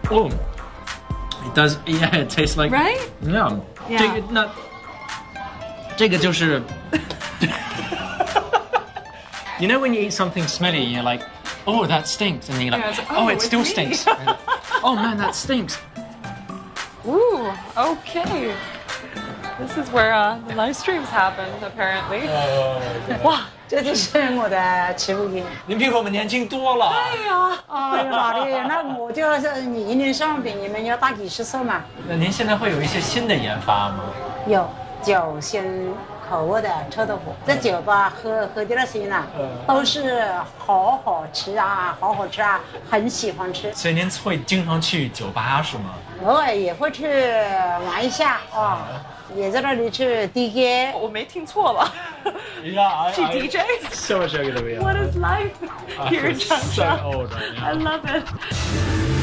Oh, it does. Yeah, it tastes like. Right? Yeah. Yeah. 这个就是 You know when you eat something smelly, you're like, oh, that stinks, and then you're like, Yeah, it's like, oh, oh, it it's still me. stinks. Oh man, that stinks. Ooh, okay. This is where the live streams happen, apparently. 哇， 这就是我的持股音。 您比我们年轻多了。 哎呀， 哎呀，哪里？那我就是你一年上比你们要大几十岁嘛。 那您现在会有一些新的研发吗？ 有酒鲜口味的臭豆腐，在酒吧喝的那些呢，都是好好吃啊，好好吃啊，很喜欢吃。 所以您会经常去酒吧是吗？ 偶尔也会去玩一下啊，也在那里去 DJ。 我没听错吧？ Yeah, She DJs? So much younger than we are. What is life here in So Changsha? old right now. I love it.